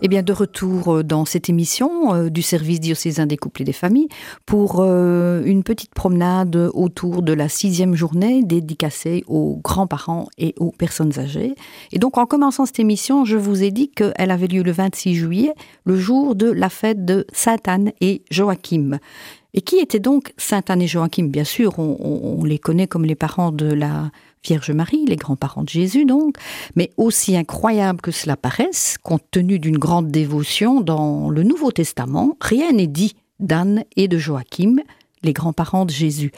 Eh bien, de retour dans cette émission du service diocésain des couples et des familles pour une petite promenade autour de la 6e journée dédicacée aux grands-parents et aux personnes âgées. Et donc, en commençant cette émission, je vous ai dit qu'elle avait lieu le 26 juillet, le jour de la fête de Sainte Anne et Joachim. Et qui étaient donc Sainte Anne et Joachim? Bien sûr, on les connaît comme les parents de la Vierge Marie, les grands-parents de Jésus donc, mais aussi incroyable que cela paraisse, compte tenu d'une grande dévotion dans le Nouveau Testament, rien n'est dit d'Anne et de Joachim, les grands-parents de Jésus.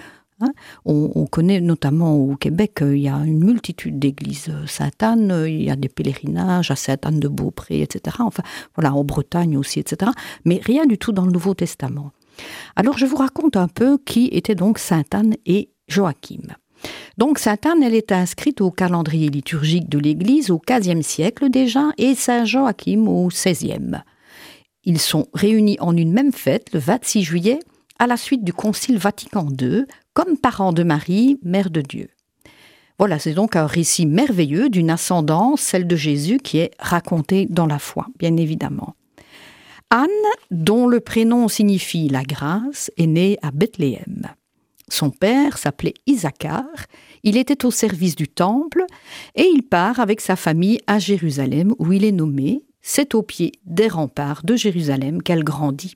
On connaît notamment au Québec, il y a une multitude d'églises Sainte-Anne, il y a des pèlerinages à Sainte-Anne de Beaupré, etc. Enfin, voilà, en Bretagne aussi, etc. Mais rien du tout dans le Nouveau Testament. Alors, je vous raconte un peu qui étaient donc Sainte-Anne et Joachim. Donc, Sainte Anne, elle est inscrite au calendrier liturgique de l'Église au XVe siècle déjà et Saint Joachim au XVIe. Ils sont réunis en une même fête, le 26 juillet, à la suite du Concile Vatican II, comme parents de Marie, Mère de Dieu. Voilà, c'est donc un récit merveilleux d'une ascendance, celle de Jésus, qui est racontée dans la foi, bien évidemment. Anne, dont le prénom signifie la grâce, est née à Bethléem. Son père s'appelait Isachar, il était au service du temple et il part avec sa famille à Jérusalem où il est nommé, c'est au pied des remparts de Jérusalem qu'elle grandit.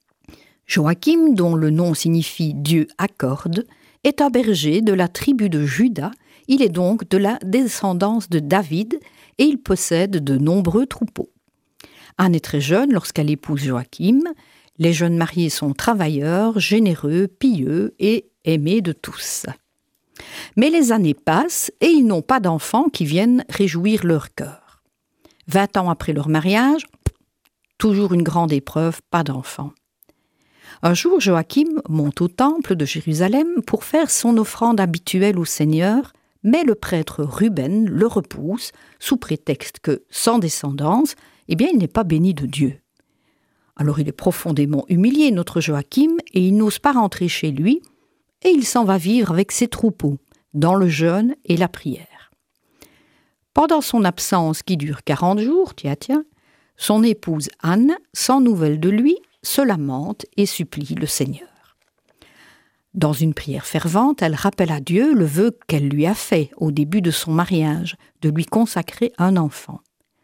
Joachim, dont le nom signifie Dieu accorde, est un berger de la tribu de Juda, il est donc de la descendance de David et il possède de nombreux troupeaux. Anne est très jeune lorsqu'elle épouse Joachim. Les jeunes mariés sont travailleurs, généreux, pieux et aimés de tous. Mais les années passent et ils n'ont pas d'enfants qui viennent réjouir leur cœur. 20 ans après leur mariage, toujours une grande épreuve, pas d'enfants. Un jour, Joachim monte au temple de Jérusalem pour faire son offrande habituelle au Seigneur, mais le prêtre Ruben le repousse sous prétexte que, sans descendance, il n'est pas béni de Dieu. Alors il est profondément humilié, notre Joachim, et il n'ose pas rentrer chez lui, et il s'en va vivre avec ses troupeaux, dans le jeûne et la prière. Pendant son absence qui dure 40 jours, son épouse Anne, sans nouvelles de lui, se lamente et supplie le Seigneur. Dans une prière fervente, elle rappelle à Dieu le vœu qu'elle lui a fait au début de son mariage, de lui consacrer un enfant.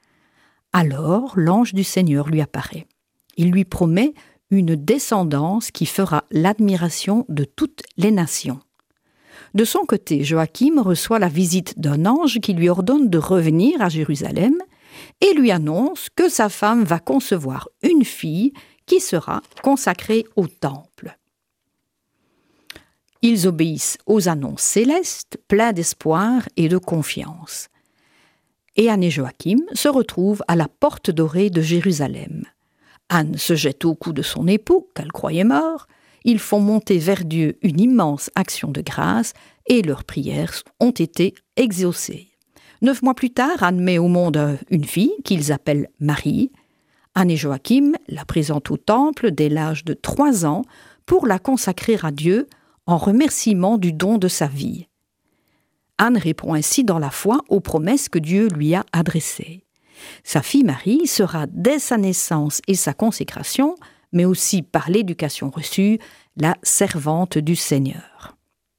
Alors, l'ange du Seigneur lui apparaît. Il lui promet une descendance qui fera l'admiration de toutes les nations. De son côté, Joachim reçoit la visite d'un ange qui lui ordonne de revenir à Jérusalem et lui annonce que sa femme va concevoir une fille qui sera consacrée au temple. Ils obéissent aux annonces célestes, pleins d'espoir et de confiance. Et Anne et Joachim se retrouvent à la porte dorée de Jérusalem. Anne se jette au cou de son époux, qu'elle croyait mort. Ils font monter vers Dieu une immense action de grâce et leurs prières ont été exaucées. 9 mois plus tard, Anne met au monde une fille qu'ils appellent Marie. Anne et Joachim la présentent au temple dès l'âge de 3 ans pour la consacrer à Dieu en remerciement du don de sa vie. Anne répond ainsi dans la foi aux promesses que Dieu lui a adressées. Sa fille Marie sera dès sa naissance et sa consécration, mais aussi par l'éducation reçue, la servante du Seigneur.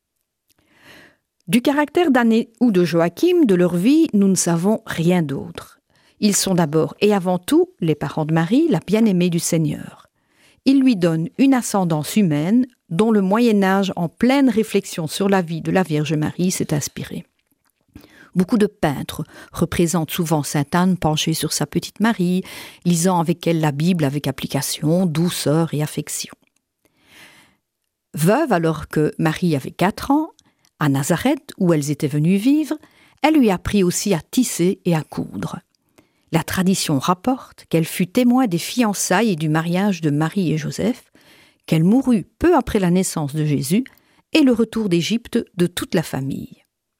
Du caractère d'Anne ou de Joachim, de leur vie, nous ne savons rien d'autre. Ils sont d'abord et avant tout les parents de Marie, la bien-aimée du Seigneur. Ils lui donnent une ascendance humaine dont le Moyen-Âge, en pleine réflexion sur la vie de la Vierge Marie, s'est inspiré. Beaucoup de peintres représentent souvent Sainte Anne penchée sur sa petite Marie, lisant avec elle la Bible avec application, douceur et affection. Veuve alors que Marie avait 4 ans, à Nazareth, où elles étaient venues vivre, elle lui apprit aussi à tisser et à coudre. La tradition rapporte qu'elle fut témoin des fiançailles et du mariage de Marie et Joseph, qu'elle mourut peu après la naissance de Jésus et le retour d'Égypte de toute la famille.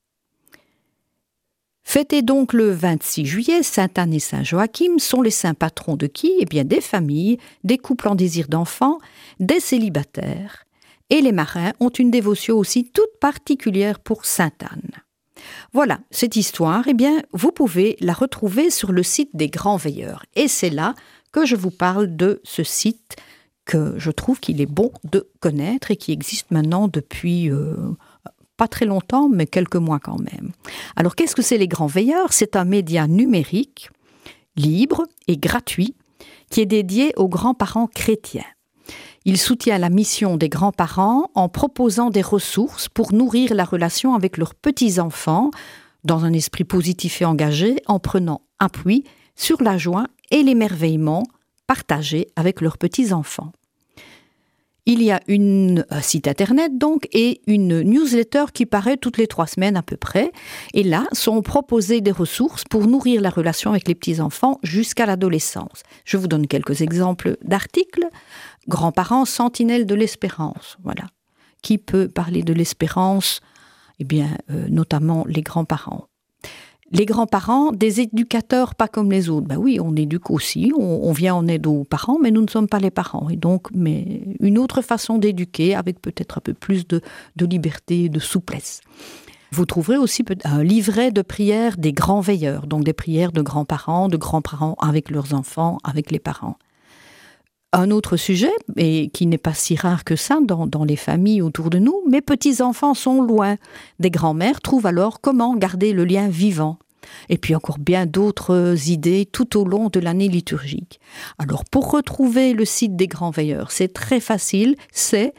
Fêtés donc le 26 juillet, Sainte Anne et Saint Joachim sont les saints patrons de qui? Des familles, des couples en désir d'enfants, des célibataires. Et les marins ont une dévotion aussi toute particulière pour Sainte Anne. Voilà, cette histoire, eh bien, vous pouvez la retrouver sur le site des Grands Veilleurs. Et c'est là que je vous parle de ce site que je trouve qu'il est bon de connaître et qui existe maintenant depuis pas très longtemps, mais quelques mois quand même. Alors, qu'est-ce que c'est les Grands Veilleurs ? C'est un média numérique, libre et gratuit, qui est dédié aux grands-parents chrétiens. Il soutient la mission des grands-parents en proposant des ressources pour nourrir la relation avec leurs petits-enfants dans un esprit positif et engagé, en prenant appui sur la joie et l'émerveillement partagés avec leurs petits-enfants. Il y a un site internet donc et une newsletter qui paraît toutes les 3 semaines à peu près. Et là sont proposées des ressources pour nourrir la relation avec les petits-enfants jusqu'à l'adolescence. Je vous donne quelques exemples d'articles. Grands-parents sentinelles de l'espérance, voilà. Qui peut parler de l'espérance ? Eh bien, notamment les grands-parents. Les grands-parents, des éducateurs pas comme les autres. Ben oui, on éduque aussi, on vient en aide aux parents, mais nous ne sommes pas les parents. Et donc, mais une autre façon d'éduquer avec peut-être un peu plus de liberté, de souplesse. Vous trouverez aussi un livret de prières des grands veilleurs, donc des prières de grands-parents avec leurs enfants, avec les parents. Un autre sujet, et qui n'est pas si rare que ça dans les familles autour de nous, mes petits-enfants sont loin. Des grands-mères trouvent alors comment garder le lien vivant. Et puis encore bien d'autres idées tout au long de l'année liturgique. Alors pour retrouver le site des Grands Veilleurs, c'est très facile, c'est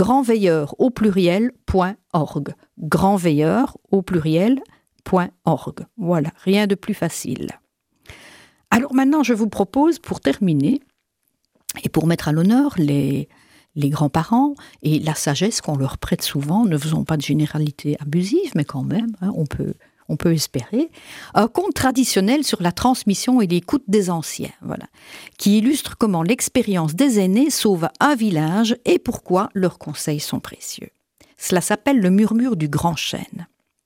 grandveilleurs.org. grandveilleurs.org. Voilà, rien de plus facile. Alors maintenant, je vous propose, pour terminer, et pour mettre à l'honneur les grands-parents et la sagesse qu'on leur prête souvent, ne faisons pas de généralité abusive, mais quand même, on peut espérer, un conte traditionnel sur la transmission et l'écoute des anciens, voilà, qui illustre comment l'expérience des aînés sauve un village et pourquoi leurs conseils sont précieux. Cela s'appelle le murmure du grand chêne.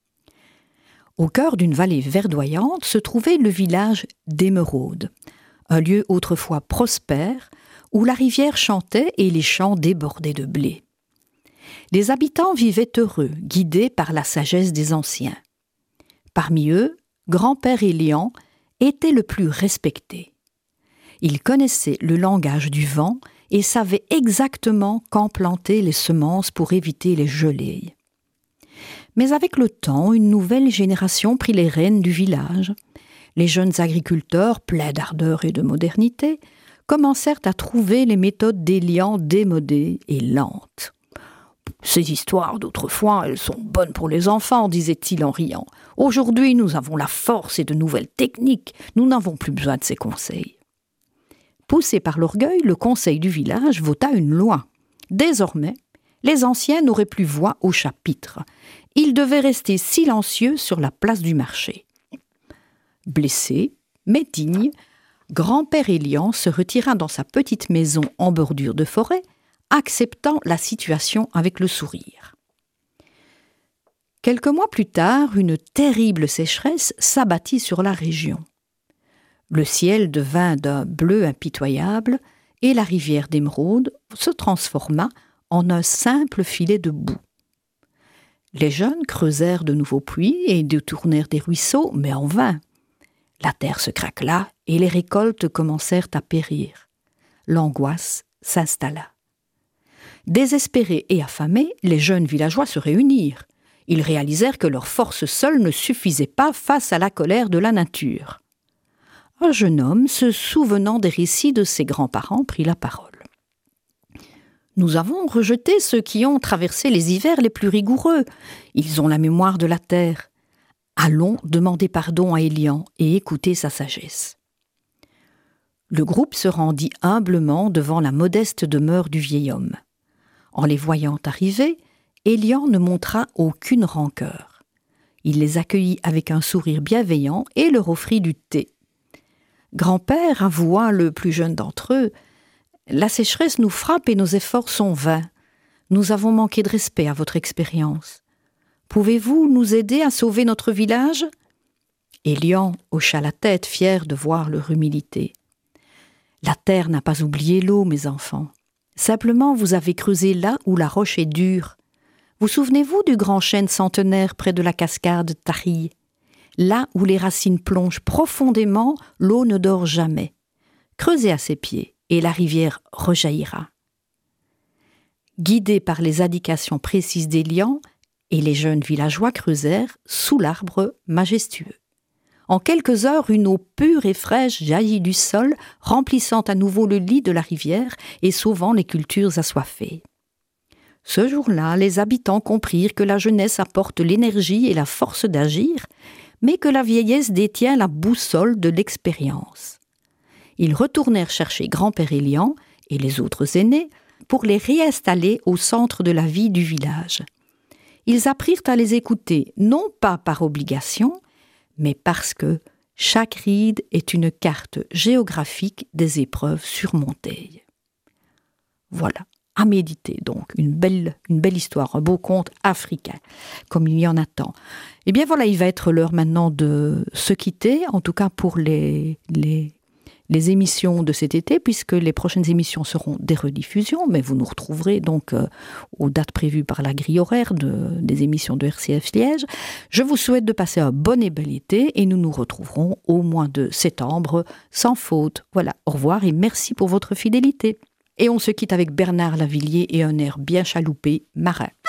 Au cœur d'une vallée verdoyante se trouvait le village d'Émeraude, un lieu autrefois prospère, où la rivière chantait et les champs débordaient de blé. Les habitants vivaient heureux, guidés par la sagesse des anciens. Parmi eux, grand-père Élian était le plus respecté. Il connaissait le langage du vent et savait exactement quand planter les semences pour éviter les gelées. Mais avec le temps, une nouvelle génération prit les rênes du village. Les jeunes agriculteurs, pleins d'ardeur et de modernité, commencèrent à trouver les méthodes d'Élian démodées et lentes. « Ces histoires d'autrefois, elles sont bonnes pour les enfants, disait-il en riant. Aujourd'hui, nous avons la force et de nouvelles techniques. Nous n'avons plus besoin de ces conseils. » Poussé par l'orgueil, le conseil du village vota une loi. Désormais, les anciens n'auraient plus voix au chapitre. Ils devaient rester silencieux sur la place du marché. Blessé, mais digne, grand-père Élian se retira dans sa petite maison en bordure de forêt, acceptant la situation avec le sourire. Quelques mois plus tard, une terrible sécheresse s'abattit sur la région. Le ciel devint d'un bleu impitoyable et la rivière d'Émeraude se transforma en un simple filet de boue. Les jeunes creusèrent de nouveaux puits et détournèrent des ruisseaux, mais en vain. La terre se craquela et les récoltes commencèrent à périr. L'angoisse s'installa. Désespérés et affamés, les jeunes villageois se réunirent. Ils réalisèrent que leur force seule ne suffisait pas face à la colère de la nature. Un jeune homme, se souvenant des récits de ses grands-parents, prit la parole. « Nous avons rejeté ceux qui ont traversé les hivers les plus rigoureux. Ils ont la mémoire de la terre. Allons demander pardon à Élian et écouter sa sagesse. » Le groupe se rendit humblement devant la modeste demeure du vieil homme. En les voyant arriver, Élian ne montra aucune rancœur. Il les accueillit avec un sourire bienveillant et leur offrit du thé. Grand-père, avoua le plus jeune d'entre eux, « La sécheresse nous frappe et nos efforts sont vains. Nous avons manqué de respect à votre expérience. Pouvez-vous nous aider à sauver notre village ?» Élian hocha la tête, fier de voir leur humilité. « La terre n'a pas oublié l'eau, mes enfants. Simplement, vous avez creusé là où la roche est dure. Vous souvenez-vous du grand chêne centenaire près de la cascade Tahille? Là où les racines plongent profondément, l'eau ne dort jamais. Creusez à ses pieds et la rivière rejaillira. Guidés par les indications précises d'Élian, et les jeunes villageois creusèrent sous l'arbre majestueux. En quelques heures, une eau pure et fraîche jaillit du sol, remplissant à nouveau le lit de la rivière et sauvant les cultures assoiffées. Ce jour-là, les habitants comprirent que la jeunesse apporte l'énergie et la force d'agir, mais que la vieillesse détient la boussole de l'expérience. Ils retournèrent chercher grand-père Élian et les autres aînés pour les réinstaller au centre de la vie du village. Ils apprirent à les écouter, non pas par obligation, mais parce que chaque ride est une carte géographique des épreuves surmontées. Voilà, à méditer donc, une belle histoire, un beau conte africain, comme il y en a tant. Eh bien voilà, il va être l'heure maintenant de se quitter, en tout cas pour les émissions de cet été, puisque les prochaines émissions seront des rediffusions, mais vous nous retrouverez donc aux dates prévues par la grille horaire des émissions de RCF Liège. Je vous souhaite de passer un bon et bel été et nous nous retrouverons au mois de septembre sans faute. Voilà, au revoir et merci pour votre fidélité. Et on se quitte avec Bernard Lavillier et un air bien chaloupé, marin.